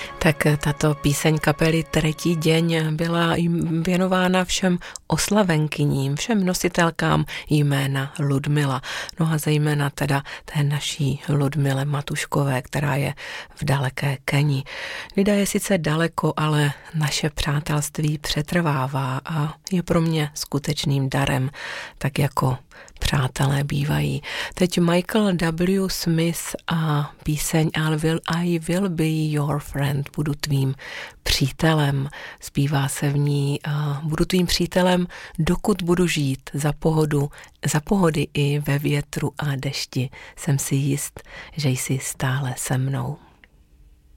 Tak tato píseň kapely Tretí deň byla věnována všem oslavenkyním, všem nositelkám jména Ludmila. No a zejména teda té naší Ludmile Matuškové, která je v daleké Keni. Lida je sice daleko, ale naše přátelství přetrvává a je pro mě skutečným darem, tak jako přátelé bývají. Teď Michael W. Smith a píseň I will be your friend, budu tvým přítelem. Zpívá se v ní budu tvým přítelem, dokud budu žít, za pohody i ve větru a dešti. Jsem si jist, že jsi stále se mnou.